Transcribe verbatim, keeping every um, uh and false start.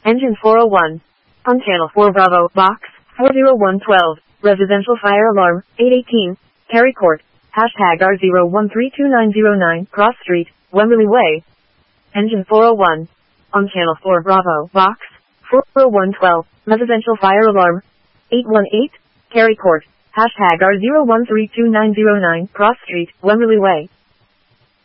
Engine four oh one. On channel four Bravo, box four oh one twelve, residential fire alarm, eight eighteen, Cary Court, hashtag R zero one three two nine zero nine, Cross Street, Wembley Way. Engine four oh one. On channel four Bravo, box four oh one twelve, residential fire alarm, eight one eight, Cary Court, hashtag R zero one three two nine zero nine, Cross Street, Wembley Way.